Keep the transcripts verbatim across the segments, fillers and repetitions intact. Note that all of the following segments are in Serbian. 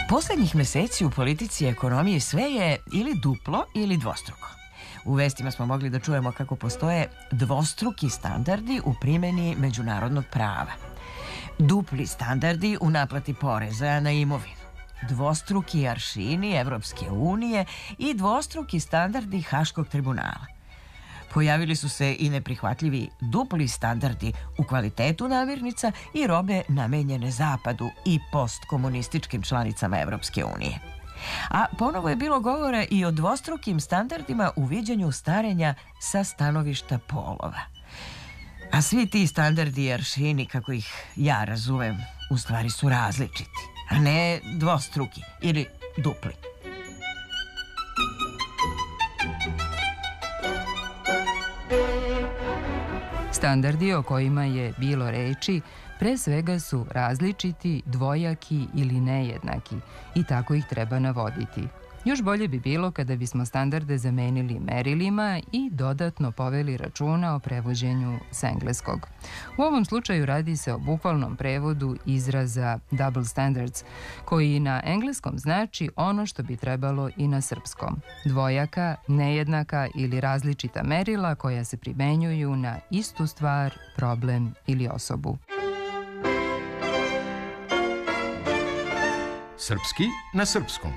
Poslednjih meseci u politici i ekonomiji sve je ili duplo ili dvostruko. U vestima smo mogli da čujemo kako postoje dvostruki standardi u primjeni međunarodnog prava. Dupli standardi u naplati poreza na imovinu. Dvostruki aršini Evropske unije i dvostruki standardi Haškog tribunala. Pojavili su se i neprihvatljivi dupli standardi u kvalitetu namirnica i robe namenjene Zapadu i postkomunističkim članicama Evropske unije. A ponovo je bilo govora i o dvostrukim standardima u viđenju starenja sa stanovišta polova. A svi ti standardi i aršini, kako ih ja razumem, u stvari su različiti, a ne dvostruki ili dupli. Standardi o kojima je bilo reči pre svega su različiti, dvojaki ili nejednaki i tako ih treba navoditi. Još bolje bi bilo kada bismo standarde zamenili merilima i dodatno poveli računa o prevođenju s engleskog. U ovom slučaju radi se o bukvalnom prevodu izraza double standards, koji na engleskom znači ono što bi trebalo i na srpskom. Dvojaka, nejednaka ili različita merila koja se primenjuju na istu stvar, problem ili osobu. Srpski na srpskom.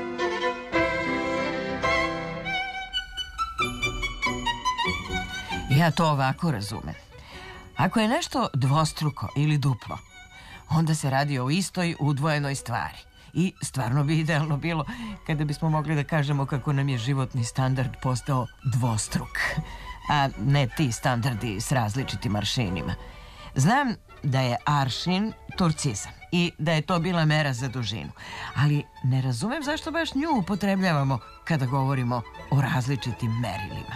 Ja to ovako razumem. Ako je nešto dvostruko ili duplo, onda se radi o istoj udvojenoj stvari. I stvarno bi idealno bilo kada bismo mogli da kažemo kako nam je životni standard postao dvostruk, a ne ti standardi s različitim aršinima. Znam da je aršin turcizam i da je to bila mera za dužinu, ali ne razumem zašto baš nju upotrebljavamo kada govorimo o različitim merilima.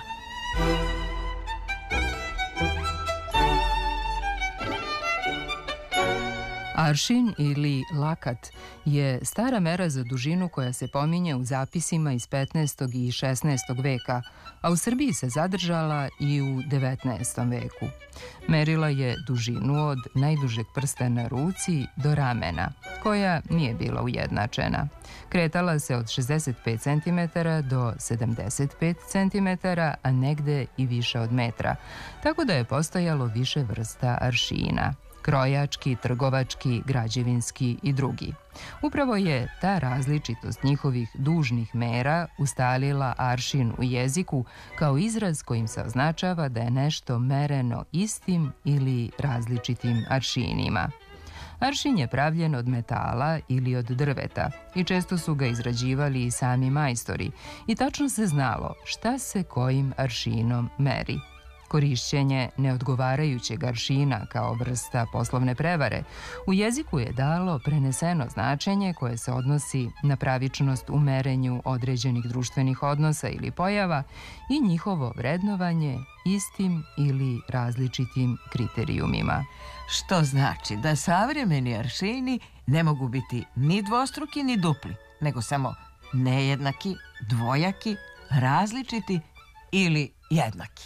Aršin ili lakat je stara mera za dužinu koja se pominje u zapisima iz petnaestog i šesnaestog veka, a u Srbiji se zadržala i u devetnaestom veku. Merila je dužinu od najdužeg prsta na ruci do ramena, koja nije bila ujednačena. Kretala se od šezdeset pet centimetara do sedamdeset pet centimetara, a negde i više od metra, tako da je postojalo više vrsta aršina. Krojački, trgovački, građevinski i drugi. Upravo je ta različitost njihovih dužnih mera ustalila aršin u jeziku kao izraz kojim se označava da je nešto mereno istim ili različitim aršinima. Aršin je pravljen od metala ili od drveta i često su ga izrađivali i sami majstori i tačno se znalo šta se kojim aršinom meri. Korišćenje neodgovarajućeg aršina kao vrsta poslovne prevare u jeziku je dalo preneseno značenje koje se odnosi na pravičnost u merenju određenih društvenih odnosa ili pojava i njihovo vrednovanje istim ili različitim kriterijumima. Što znači da savremeni aršini ne mogu biti ni dvostruki ni dupli, nego samo nejednaki, dvojaki, različiti ili jednaki.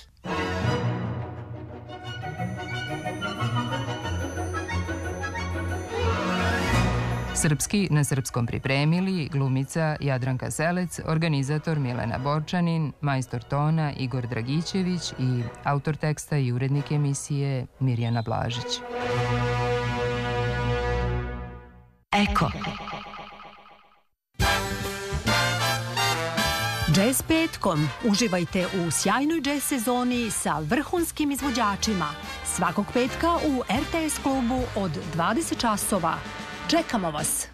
Srpski na srpskom pripremili glumica Jadranka Selec, organizator Milena Borčanin, majstor tona Igor Dragićević i autor teksta i urednik emisije Mirjana Blažić. Eko. Džez petkom. Uživajte u sjajnoj džez sezoni sa vrhunskim izvođačima. Svakog petka u er te es klubu od dvadeset časova. Čekamo vas!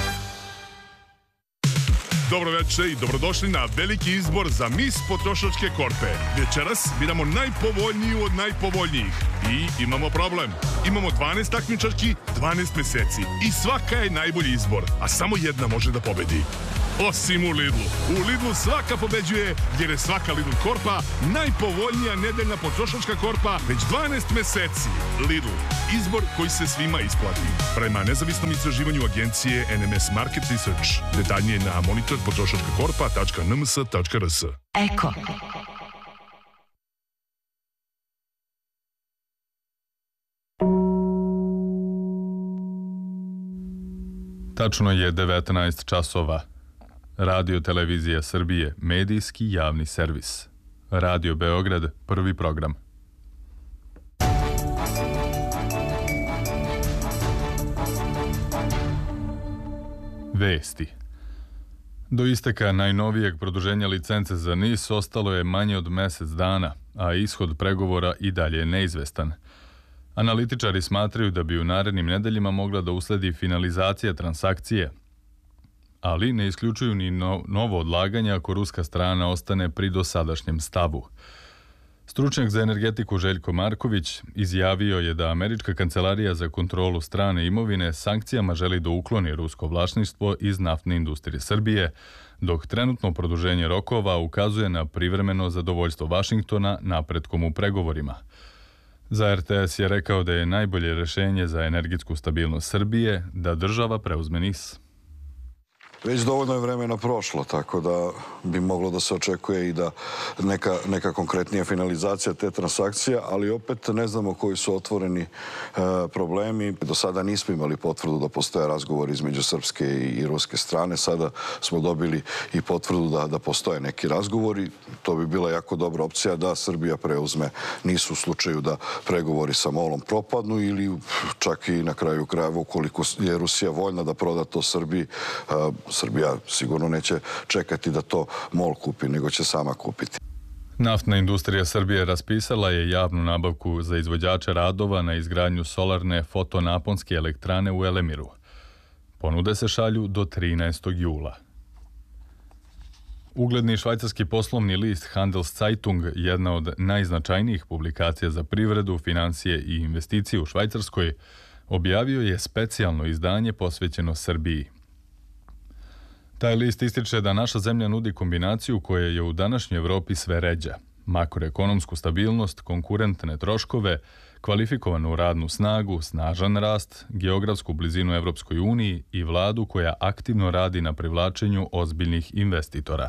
Dobro večer i dobrodošli na veliki izbor za Mis potrošačke korpe. Večeras biramo najpovoljniju od najpovoljnijih. I imamo problem. Imamo dvanaest takmičarki, dvanaest meseci. I svaka je najbolji izbor, a samo jedna može da pobedi. Osim u Lidlu. U Lidlu svaka pobeđuje jer je svaka Lidl korpa najpovoljnija nedeljna potrošačka korpa već dvanaest meseci. Lidl. Izbor koji se svima isplati. Prema nezavisnom istraživanju agencije en em es Market Research. Detaljnije na monitor potrošačka korpa tačka en em es tačka er es. Eko. Tačno je devetnaest časova. Radio Televizija Srbije, medijski javni servis. Radio Beograd, prvi program. Vesti. Do isteka najnovijeg produženja licence za N I S ostalo je manje od mesec dana, a ishod pregovora i dalje je neizvestan. Analitičari smatraju da bi u narednim nedeljima mogla da usledi finalizacija transakcije, ali ne isključuju ni no, novo odlaganje ako ruska strana ostane pri dosadašnjem stavu. Stručnjak za energetiku Željko Marković izjavio je da Američka kancelarija za kontrolu strane imovine sankcijama želi da ukloni rusko vlasništvo iz naftne industrije Srbije, dok trenutno produženje rokova ukazuje na privremeno zadovoljstvo Vašingtona napretkom u pregovorima. Za R T S je rekao da je najbolje rešenje za energetsku stabilnost Srbije da država preuzme N I S. Već dovoljno je vremena prošlo, tako da bi moglo da se očekuje i da neka, neka konkretnija finalizacija te transakcije, ali opet ne znamo koji su otvoreni e, problemi. Do sada nismo imali potvrdu da postoje razgovor između srpske i, i ruske strane. Sada smo dobili i potvrdu da, da postoje neki razgovori. To bi bila jako dobra opcija da Srbija preuzme N I S u slučaju da pregovori sa MOL-om propadnu ili čak i na kraju krajeva ukoliko je Rusija voljna da proda to Srbiji. E, Srbija sigurno neće čekati da to MOL kupi, nego će sama kupiti. Naftna industrija Srbije raspisala je javnu nabavku za izvođače radova na izgradnju solarne fotonaponske elektrane u Elemiru. Ponude se šalju do trinaestog jula. Ugledni švajcarski poslovni list Handelszeitung, jedna od najznačajnijih publikacija za privredu, financije i investicije u Švajcarskoj, objavio je specijalno izdanje posvećeno Srbiji. Taj list ističe da naša zemlja nudi kombinaciju koja je u današnjoj Evropi sve ređa. Makroekonomsku stabilnost, konkurentne troškove, kvalifikovanu radnu snagu, snažan rast, geografsku blizinu Evropskoj uniji i vladu koja aktivno radi na privlačenju ozbiljnih investitora.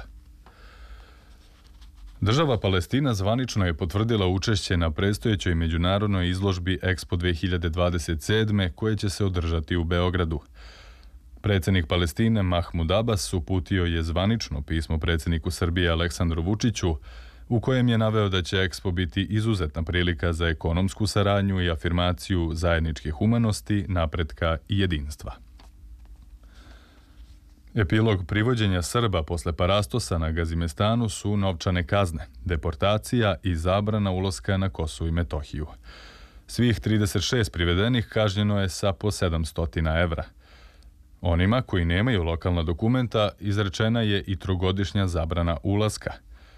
Država Palestina zvanično je potvrdila učešće na predstojećoj međunarodnoj izložbi Expo dve hiljade dvadeset sedme koje će se održati u Beogradu. Predsjednik Palestine Mahmud Abbas uputio je zvanično pismo predsjedniku Srbije Aleksandru Vučiću u kojem je naveo da će Expo biti izuzetna prilika za ekonomsku saradnju i afirmaciju zajedničke humanosti, napretka i jedinstva. Epilog privođenja Srba posle parastosa na Gazimestanu su novčane kazne, deportacija i zabrana ulaska na Kosovo i Metohiju. Svih trideset šest privedenih kažnjeno je sa po sedamsto evra. Onima koji nemaju lokalna dokumenta izrečena je i trogodišnja zabrana ulaska.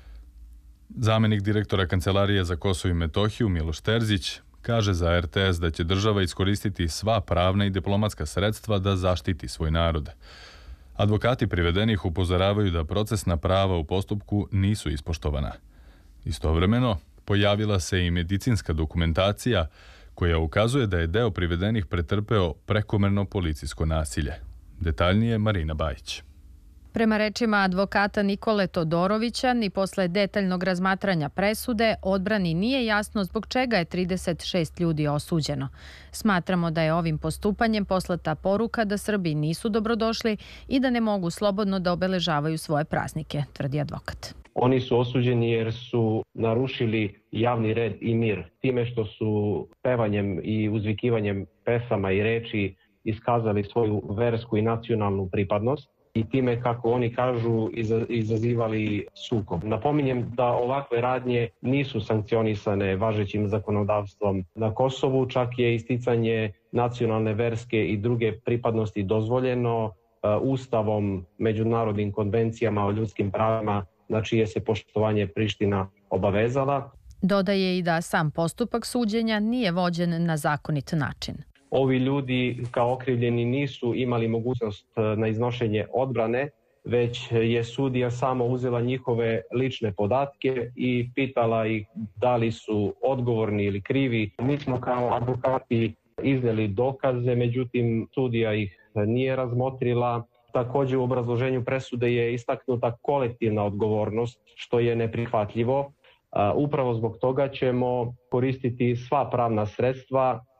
Zamenik direktora Kancelarije za Kosovo i Metohiju Miloš Terzić kaže za R T S da će država iskoristiti sva pravna i diplomatska sredstva da zaštiti svoj narod. Advokati privedenih upozoravaju da procesna prava u postupku nisu ispoštovana. Istovremeno, pojavila se i medicinska dokumentacija koja ukazuje da je deo privedenih pretrpeo prekomerno policijsko nasilje. Detaljnije Marina Bajić. Prema rečima advokata Nikole Todorovića, ni posle detaljnog razmatranja presude, odbrani nije jasno zbog čega je trideset šest ljudi osuđeno. Smatramo da je ovim postupanjem poslata poruka da Srbi nisu dobrodošli i da ne mogu slobodno da obeležavaju svoje praznike, tvrdi advokat. Oni su osuđeni jer su narušili javni red i mir time što su pevanjem i uzvikivanjem pesama i reči iskazali svoju versku i nacionalnu pripadnost i time, kako oni kažu, izazivali sukob. Napominjem da ovakve radnje nisu sankcionisane važećim zakonodavstvom na Kosovu, čak je isticanje nacionalne, verske i druge pripadnosti dozvoljeno Ustavom, međunarodnim konvencijama o ljudskim pravima, na čije se poštovanje Priština obavezala. Dodaje i da sam postupak suđenja nije vođen na zakonit način. Ovi ljudi kao okrivljeni nisu imali mogućnost na iznošenje odbrane, već je sudija samo uzela njihove lične podatke i pitala ih da li su odgovorni ili krivi. Mi smo kao advokati iznijeli dokaze, međutim sudija ih nije razmotrila. Također u obrazloženju presude je istaknuta kolektivna odgovornost, što je neprihvatljivo. Upravo zbog toga ćemo koristiti sva pravna sredstva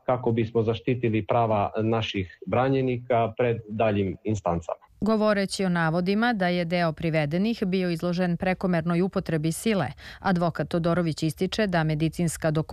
kako bismo zaštitili prava naših branjenika pred daljim instancama. Govoreći o navodima da je deo privedenih bio izložen prekomernoj upotrebi sile, advokat Todorović ističe da medicinska dokumentacija